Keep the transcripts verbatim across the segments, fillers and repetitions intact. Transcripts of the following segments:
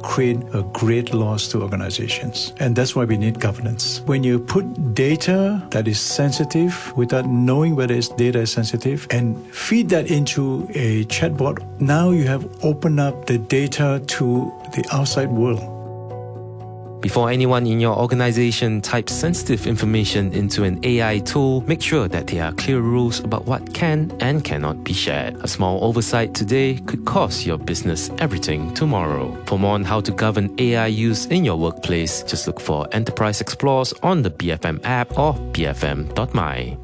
create a great loss to organizations. And that's why we need governance. When you put data that is sensitive without knowing whether it's data is sensitive and feed that into a chatbot, now you have opened up the data to the outside world. Before anyone in your organization types sensitive information into an A I tool, make sure that there are clear rules about what can and cannot be shared. A small oversight today could cost your business everything tomorrow. For more on how to govern A I use in your workplace, just look for Enterprise Explorers on the B F M app or b f m dot m y.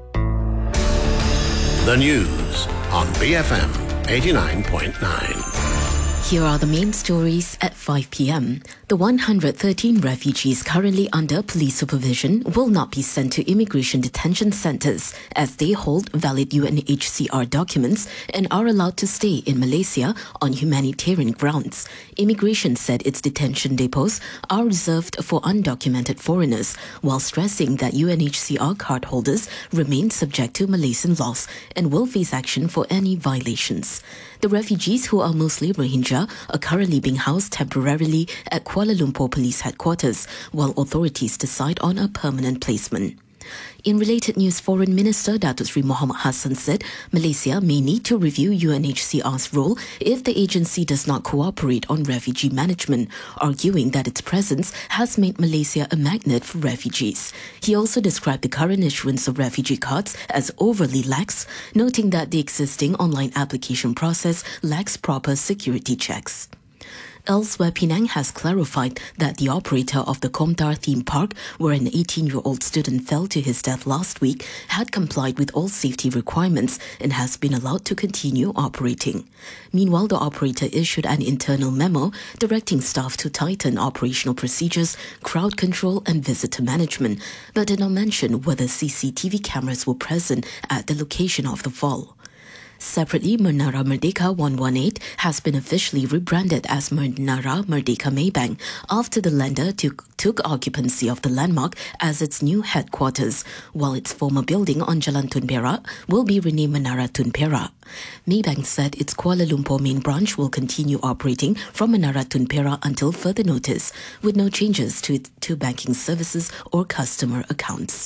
The news on B F M eighty-nine point nine. Here are the main stories at five p.m. The one hundred thirteen refugees currently under police supervision will not be sent to immigration detention centres as they hold valid U N H C R documents and are allowed to stay in Malaysia on humanitarian grounds. Immigration said its detention depots are reserved for undocumented foreigners, while stressing that U N H C R card holders remain subject to Malaysian laws and will face action for any violations. The refugees, who are mostly Rohingya, are currently being housed temporarily at Kuala Lumpur Police Headquarters, while authorities decide on a permanent placement. In related news, Foreign Minister Datuk Seri Mohamad Hassan said Malaysia may need to review U N H C R's role if the agency does not cooperate on refugee management, arguing that its presence has made Malaysia a magnet for refugees. He also described the current issuance of refugee cards as overly lax, noting that the existing online application process lacks proper security checks. Elsewhere, Penang has clarified that the operator of the Komtar theme park, where an eighteen-year-old student fell to his death last week, had complied with all safety requirements and has been allowed to continue operating. Meanwhile, the operator issued an internal memo directing staff to tighten operational procedures, crowd control and visitor management, but did not mention whether C C T V cameras were present at the location of the fall. Separately, Menara Merdeka one one eight has been officially rebranded as Menara Merdeka Maybank after the lender took, took occupancy of the landmark as its new headquarters, while its former building on Jalan Tun Perak will be renamed Menara Tun Perak. Maybank said its Kuala Lumpur main branch will continue operating from Menara Tun Perak until further notice, with no changes to, to banking services or customer accounts.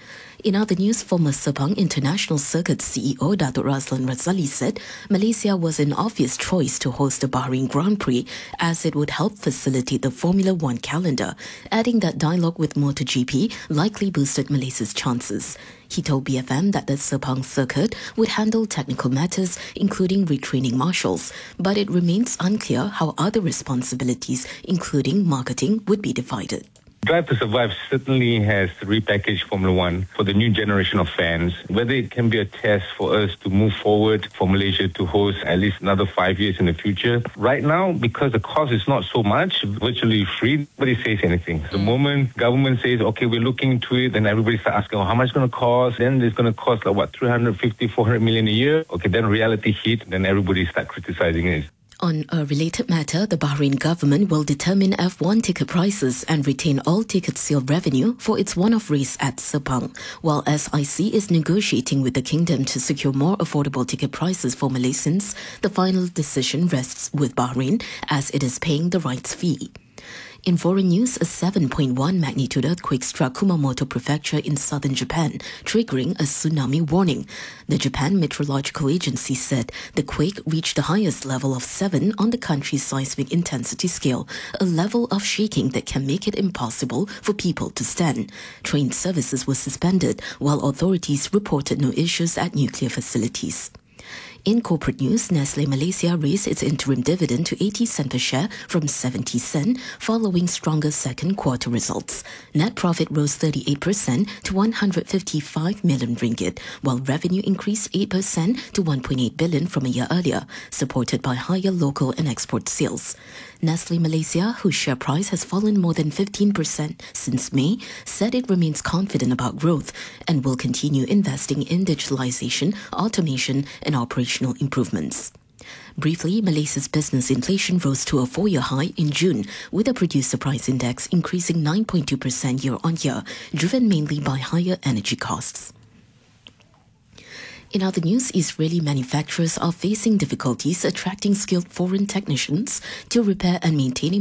In other news, former Sepang International Circuit C E O Datuk Razlan Razali said Malaysia was an obvious choice to host the Bahrain Grand Prix as it would help facilitate the Formula One calendar, adding that dialogue with MotoGP likely boosted Malaysia's chances. He told B F M that the Sepang Circuit would handle technical matters, including retraining marshals, but it remains unclear how other responsibilities, including marketing, would be divided. Drive to Survive certainly has repackaged Formula One for the new generation of fans. Whether it can be a test for us to move forward for Malaysia to host at least another five years in the future. Right now, because the cost is not so much, virtually free, nobody says anything. The moment government says, okay, we're looking into it, then everybody starts asking, oh, how much it's going to cost? Then it's going to cost like, what, three hundred fifty, four hundred million a year? Okay, then reality hit, then everybody start criticizing it. On a related matter, the Bahrain government will determine F one ticket prices and retain all ticket sale revenue for its one-off race at Sepang, while S I C is negotiating with the kingdom to secure more affordable ticket prices for Malaysians. The final decision rests with Bahrain as it is paying the rights fee. In foreign news, a seven point one magnitude earthquake struck Kumamoto Prefecture in southern Japan, triggering a tsunami warning. The Japan Meteorological Agency said the quake reached the highest level of seven on the country's seismic intensity scale, a level of shaking that can make it impossible for people to stand. Train services were suspended, while authorities reported no issues at nuclear facilities. In corporate news, Nestlé Malaysia raised its interim dividend to eighty cents per share from seventy cents following stronger second quarter results. Net profit rose thirty-eight percent to one hundred fifty-five million ringgit, while revenue increased eight percent to one point eight billion from a year earlier, supported by higher local and export sales. Nestlé Malaysia, whose share price has fallen more than fifteen percent since May, said it remains confident about growth and will continue investing in digitalization, automation and operational improvements. Briefly, Malaysia's business inflation rose to a four-year high in June, with the producer price index increasing nine point two percent year-on-year, driven mainly by higher energy costs. In other news, Israeli manufacturers are facing difficulties attracting skilled foreign technicians to repair and maintain